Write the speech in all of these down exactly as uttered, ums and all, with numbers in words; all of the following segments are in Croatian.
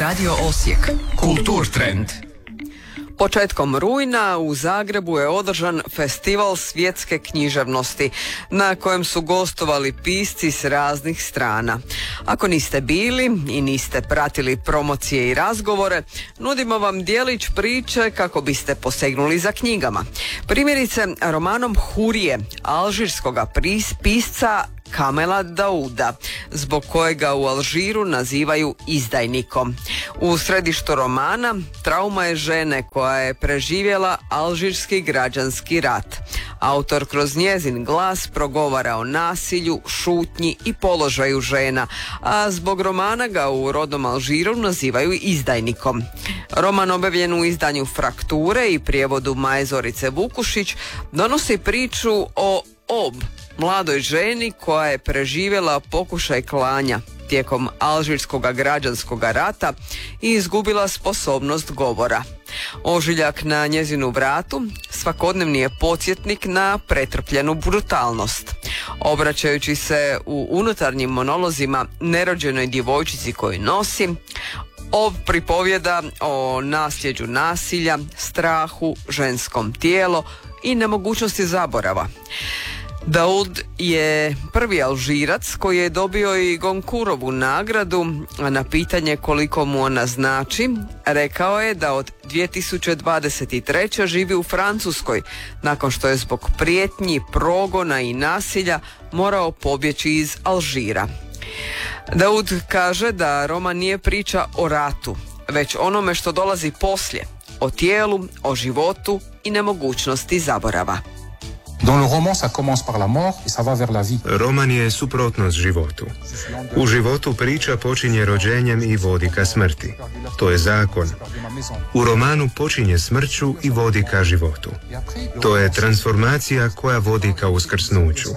Radio Osijek. Kulturtrend. Početkom rujna u Zagrebu je održan festival svjetske književnosti na kojem su gostovali pisci s raznih strana. Ako niste bili i niste pratili promocije i razgovore, nudimo vam dijelić priče kako biste posegnuli za knjigama. Primjerice, romanom Hurije, alžirskoga pisca Kamela Dauda, zbog kojega u Alžiru nazivaju izdajnikom. U središtu romana trauma je žene koja je preživjela alžirski građanski rat. Autor kroz njezin glas progovara o nasilju, šutnji i položaju žena, a zbog romana ga u rodnom Alžiru nazivaju izdajnikom. Roman objavljen u izdanju Frakture i prijevodu Maje Zorice Vukušić donosi priču o Ob, mladoj ženi koja je preživjela pokušaj klanja tijekom alžirskog građanskog rata i izgubila sposobnost govora. Ožiljak na njezinu vratu svakodnevni je podsjetnik na pretrpljenu brutalnost. Obraćajući se u unutarnjim monolozima nerođenoj djevojčici koju nosi, Ob pripovjeda o nasljeđu nasilja, strahu, ženskom tijelu i nemogućnosti zaborava. Daud je prvi Alžirac koji je dobio i Gonkurovu nagradu, a na pitanje koliko mu ona znači, rekao je da od dvije tisuće dvadeset treće živi u Francuskoj, nakon što je zbog prijetnji, progona i nasilja morao pobjeći iz Alžira. Daud kaže da roman nije priča o ratu, već onome što dolazi poslije, o tijelu, o životu i nemogućnosti zaborava. Dans le roman, ça commence par la mort et ça va vers la vie. Roman je suprotnost životu. U životu priča počinje rođenjem i vodi ka smrti. To je zakon. U romanu počinje smrću i vodi ka životu. To je transformacija koja vodi ka uskrsnuću.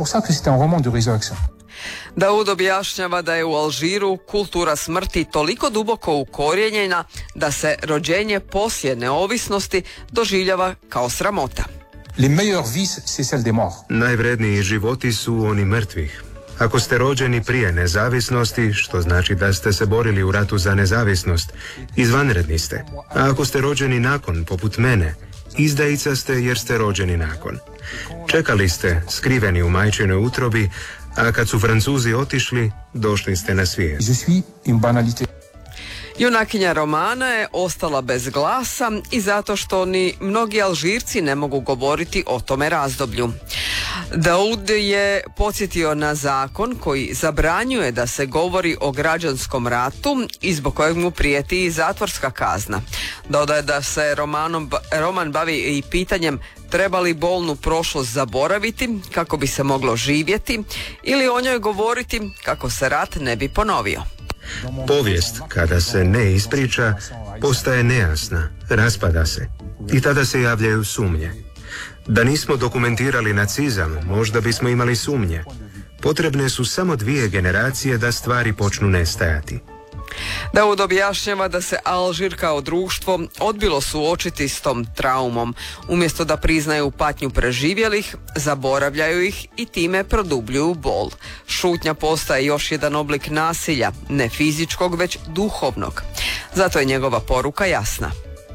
Daud objašnjava da je u Alžiru kultura smrti toliko duboko ukorijenjena da se rođenje poslije neovisnosti doživljava kao sramota. Les meilleures vies, c'est celle des morts. Najvredniji životi su oni mrtvih. Ako ste rođeni prije nezavisnosti, što znači da ste se borili u ratu za nezavisnost, izvanredni ste. A ako ste rođeni nakon, poput mene, izdajica ste jer ste rođeni nakon. Čekali ste, skriveni u majčinoj utrobi, a kad su Francuzi otišli, došli ste na svijet. Je suis une banalité. Junakinja romana je ostala bez glasa i zato što ni mnogi Alžirci ne mogu govoriti o tome razdoblju. Daud je podsjetio na zakon koji zabranjuje da se govori o građanskom ratu i zbog kojeg mu prijeti i zatvorska kazna. Dodaje da se romanom, roman bavi i pitanjem treba li bolnu prošlost zaboraviti kako bi se moglo živjeti ili o njoj govoriti kako se rat ne bi ponovio. Povijest, kada se ne ispriča, postaje nejasna, raspada se i tada se javljaju sumnje. Da nismo dokumentirali nacizam, možda bismo imali sumnje. Potrebne su samo dvije generacije da stvari počnu nestajati. Daud objašnjava da se Alžir kao društvo odbilo suočiti s tom traumom. Umjesto da priznaju patnju preživjelih, zaboravljaju ih i time produbljuju bol. Šutnja postaje još jedan oblik nasilja, ne fizičkog, već duhovnog. Zato je njegova poruka jasna.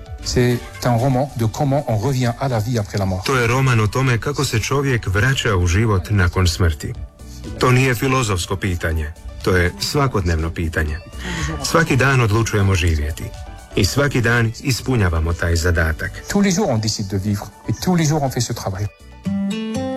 To je roman o tome kako se čovjek vraća u život nakon smrti. To nije filozofsko pitanje. To je svakodnevno pitanje. Svaki dan odlučujemo živjeti. I svaki dan ispunjavamo taj zadatak. Tous les jours on décide de vivre et tous les jours on fait ce travail.